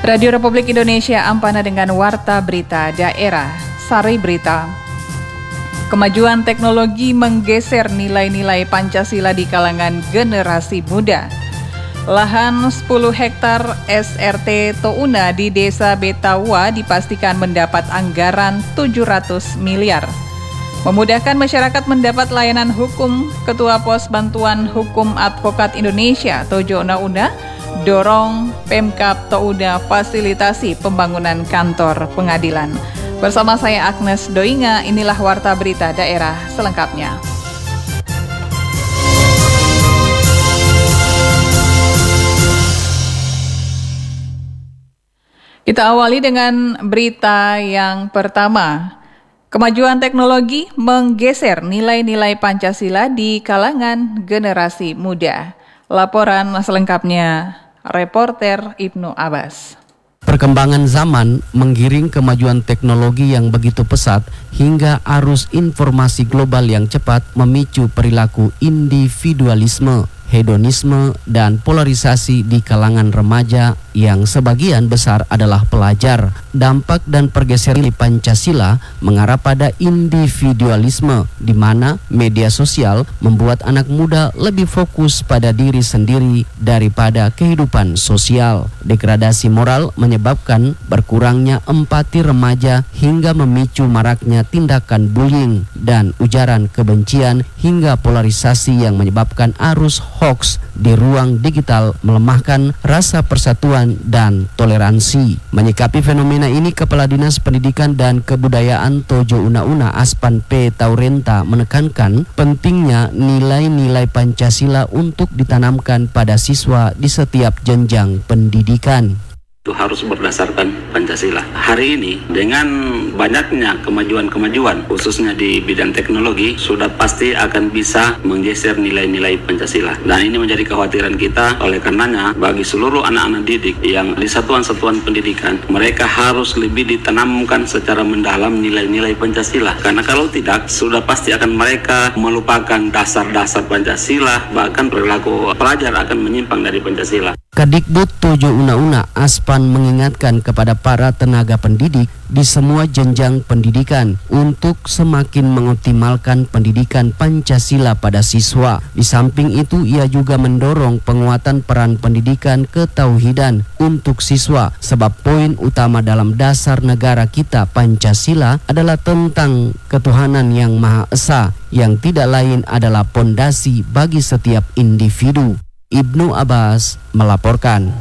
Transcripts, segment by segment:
Radio Republik Indonesia ampana dengan Warta Berita Daerah, Sari Berita. Kemajuan teknologi menggeser nilai-nilai Pancasila di kalangan generasi muda. Lahan 10 hektar SRT Touna di Desa Betawa dipastikan mendapat anggaran 700 miliar. Memudahkan masyarakat mendapat layanan hukum, Ketua Pos Bantuan Hukum Advokat Indonesia Tojo Una-Una dorong Pemkab Touna fasilitasi pembangunan kantor pengadilan. Bersama saya Agnes Doinga, inilah Warta Berita Daerah selengkapnya. Kita awali dengan berita yang pertama. Kemajuan teknologi menggeser nilai-nilai Pancasila di kalangan generasi muda. Laporan selengkapnya, reporter Ibnu Abbas. Perkembangan zaman menggiring kemajuan teknologi yang begitu pesat hingga arus informasi global yang cepat memicu perilaku individualisme, hedonisme, dan polarisasi di kalangan remaja yang sebagian besar adalah pelajar. Dampak dan pergeseran Pancasila mengarah pada individualisme, di mana media sosial membuat anak muda lebih fokus pada diri sendiri daripada kehidupan sosial. Degradasi moral menyebabkan berkurangnya empati remaja hingga memicu maraknya tindakan bullying dan ujaran kebencian hingga polarisasi yang menyebabkan arus hoax di ruang digital melemahkan rasa persatuan dan toleransi. Menyikapi fenomena ini, Kepala Dinas Pendidikan dan Kebudayaan Tojo Una-Una Aspan P. Taurenta menekankan pentingnya nilai-nilai Pancasila untuk ditanamkan pada siswa di setiap jenjang pendidikan. Itu harus berdasarkan Pancasila. Hari ini dengan banyaknya kemajuan-kemajuan khususnya di bidang teknologi sudah pasti akan bisa menggeser nilai-nilai Pancasila. Dan ini menjadi kekhawatiran kita. Oleh karenanya bagi seluruh anak-anak didik yang di satuan-satuan pendidikan, mereka harus lebih ditanamkan secara mendalam nilai-nilai Pancasila. Karena kalau tidak, sudah pasti akan mereka melupakan dasar-dasar Pancasila, bahkan perilaku pelajar akan menyimpang dari Pancasila. Kadikbud Tojo Una-Una Aspan mengingatkan kepada para tenaga pendidik di semua jenjang pendidikan untuk semakin mengoptimalkan pendidikan Pancasila pada siswa. Di samping itu, ia juga mendorong penguatan peran pendidikan ketauhidan untuk siswa, sebab poin utama dalam dasar negara kita Pancasila adalah tentang ketuhanan yang Maha Esa, yang tidak lain adalah pondasi bagi setiap individu. Ibnu Abbas melaporkan.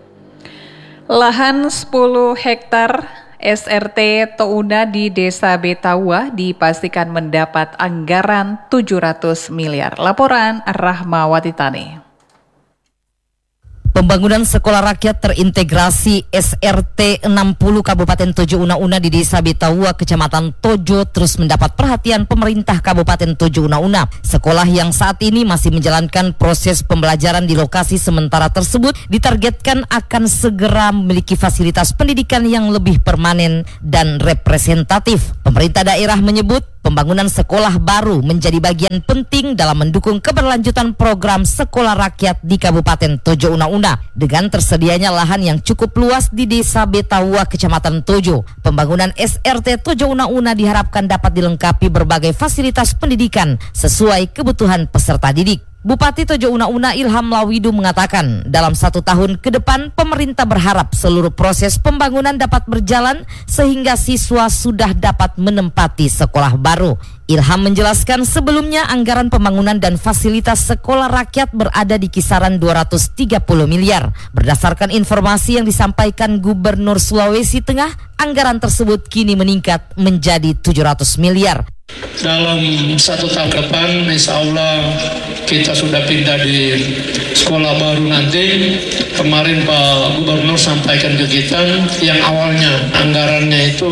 Lahan 10 hektar SRT Touna di Desa Betawa dipastikan mendapat anggaran 700 miliar. Laporan Rahmawati Tani. Pembangunan sekolah rakyat terintegrasi SRT 60 Kabupaten Tojo Una-Una di Desa Betawa, Kecamatan Tojo terus mendapat perhatian pemerintah Kabupaten Tojo Una-Una. Sekolah yang saat ini masih menjalankan proses pembelajaran di lokasi sementara tersebut ditargetkan akan segera memiliki fasilitas pendidikan yang lebih permanen dan representatif. Pemerintah daerah menyebut pembangunan sekolah baru menjadi bagian penting dalam mendukung keberlanjutan program sekolah rakyat di Kabupaten Tojo Una-Una. Dengan tersedianya lahan yang cukup luas di Desa Betawa, Kecamatan Tojo, pembangunan SRT Tojo Una-Una diharapkan dapat dilengkapi berbagai fasilitas pendidikan sesuai kebutuhan peserta didik. Bupati Tojo Una-Una Ilham Lawidu mengatakan dalam 1 tahun ke depan pemerintah berharap seluruh proses pembangunan dapat berjalan sehingga siswa sudah dapat menempati sekolah baru. Ilham menjelaskan sebelumnya anggaran pembangunan dan fasilitas sekolah rakyat berada di kisaran 230 miliar. Berdasarkan informasi yang disampaikan Gubernur Sulawesi Tengah, anggaran tersebut kini meningkat menjadi 700 miliar. Dalam 1 tahun ke depan, insya Allah kita sudah pindah di sekolah baru nanti. Kemarin Pak Gubernur sampaikan ke kita yang awalnya anggarannya itu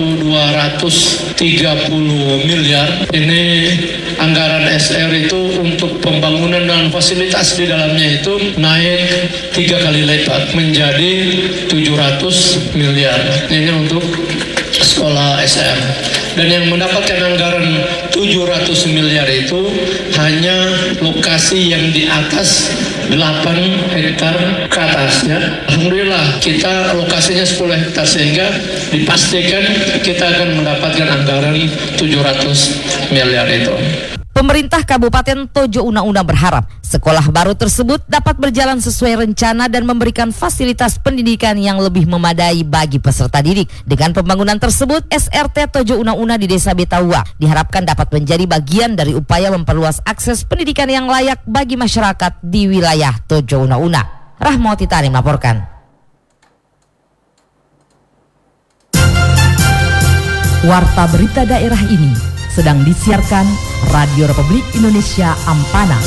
230 miliar. Ini anggaran SR itu untuk pembangunan dan fasilitas di dalamnya itu naik 3 kali lipat menjadi 700 miliar. Ini untuk sekolah SR. Dan yang mendapatkan anggaran 700 miliar itu hanya lokasi yang di atas 8 hektar ke atas ya. Alhamdulillah kita lokasinya 10 hektar sehingga dipastikan kita akan mendapatkan anggaran 700 miliar itu. Pemerintah Kabupaten Tojo Una-Una berharap sekolah baru tersebut dapat berjalan sesuai rencana dan memberikan fasilitas pendidikan yang lebih memadai bagi peserta didik. Dengan pembangunan tersebut, SRT Tojo Una-Una di Desa Betawa diharapkan dapat menjadi bagian dari upaya memperluas akses pendidikan yang layak bagi masyarakat di wilayah Tojo Una-Una. Rahmawati Tani melaporkan. Warta berita daerah ini sedang disiarkan Radio Republik Indonesia Ampana.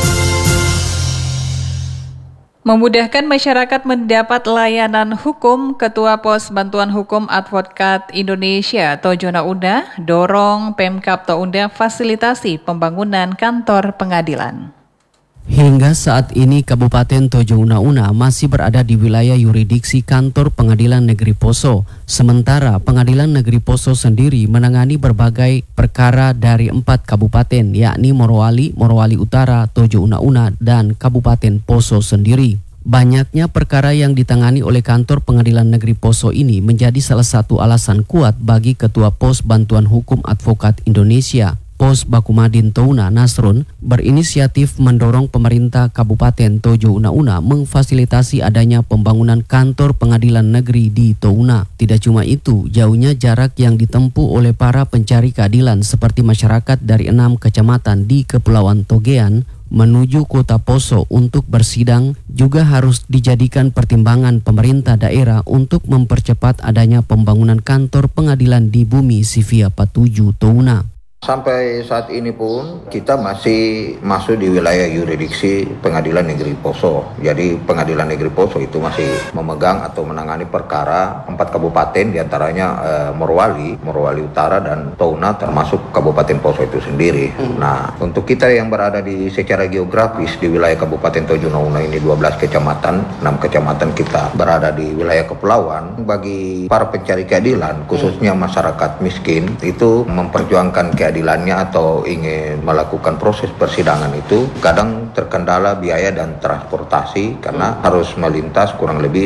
Memudahkan masyarakat mendapat layanan hukum, Ketua Pos Bantuan Hukum Advokat Indonesia Tojo Una-Una dorong Pemkab Tounda fasilitasi pembangunan kantor pengadilan. Hingga saat ini Kabupaten Tojo Una-Una masih berada di wilayah yurisdiksi Kantor Pengadilan Negeri Poso. Sementara Pengadilan Negeri Poso sendiri menangani berbagai perkara dari 4 kabupaten, yakni Morowali, Morowali Utara, Tojo Una-Una, dan Kabupaten Poso sendiri. Banyaknya perkara yang ditangani oleh Kantor Pengadilan Negeri Poso ini menjadi salah satu alasan kuat bagi Ketua Pos Bantuan Hukum Advokat Indonesia Pos Bakumadin Touna Nasrun berinisiatif mendorong pemerintah Kabupaten Tojo Una-Una memfasilitasi adanya pembangunan kantor pengadilan negeri di Touna. Tidak cuma itu, jauhnya jarak yang ditempuh oleh para pencari keadilan seperti masyarakat dari 6 kecamatan di Kepulauan Togean menuju Kota Poso untuk bersidang juga harus dijadikan pertimbangan pemerintah daerah untuk mempercepat adanya pembangunan kantor pengadilan di Bumi Sivia Patuju Touna. Sampai saat ini pun kita masih masuk di wilayah yurisdiksi Pengadilan Negeri Poso. Jadi Pengadilan Negeri Poso itu masih memegang atau menangani perkara 4 kabupaten, diantaranya Morowali, Morowali Utara, dan Touna termasuk Kabupaten Poso itu sendiri. Nah, untuk kita yang berada di secara geografis di wilayah Kabupaten Tojo Una-Una ini 12 kecamatan, 6 kecamatan kita berada di wilayah kepulauan. Bagi para pencari keadilan, khususnya masyarakat miskin, itu memperjuangkan keadilannya atau ingin melakukan proses persidangan itu kadang terkendala biaya dan transportasi karena harus melintas kurang lebih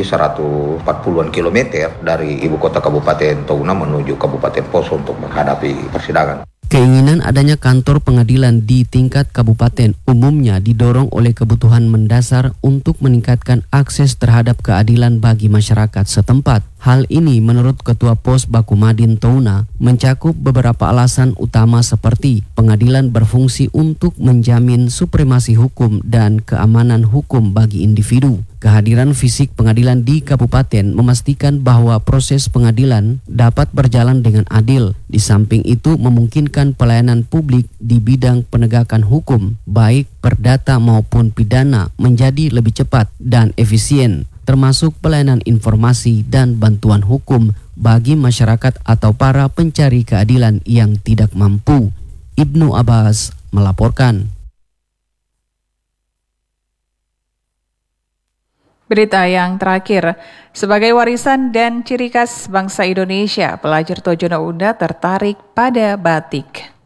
140-an kilometer dari ibu kota Kabupaten Touna menuju Kabupaten Poso untuk menghadapi persidangan. Keinginan adanya kantor pengadilan di tingkat kabupaten umumnya didorong oleh kebutuhan mendasar untuk meningkatkan akses terhadap keadilan bagi masyarakat setempat. Hal ini menurut Ketua Pos Bakumadin Touna mencakup beberapa alasan utama seperti pengadilan berfungsi untuk menjamin supremasi hukum dan keamanan hukum bagi individu. Kehadiran fisik pengadilan di kabupaten memastikan bahwa proses pengadilan dapat berjalan dengan adil. Di samping itu memungkinkan pelayanan publik di bidang penegakan hukum, baik perdata maupun pidana, menjadi lebih cepat dan efisien, termasuk pelayanan informasi dan bantuan hukum bagi masyarakat atau para pencari keadilan yang tidak mampu. Ibnu Abbas melaporkan. Berita yang terakhir, sebagai warisan dan ciri khas bangsa Indonesia, pelajar Tojo Una-Una tertarik pada batik.